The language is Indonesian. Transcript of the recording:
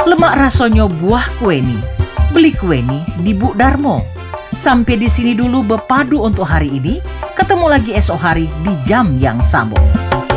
Lemak rasanya buah kue nih. Beli kue nih di Bu Darmo. Sampai di sini dulu Bepadu untuk hari ini. Ketemu lagi esok hari di jam yang sama.